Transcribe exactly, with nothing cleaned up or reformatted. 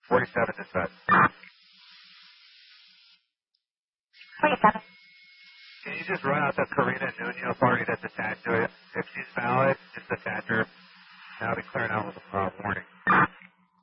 forty-seven dispatch. forty-seven. Can you just run out the Karina Nunez party that's attached to it? If she's valid,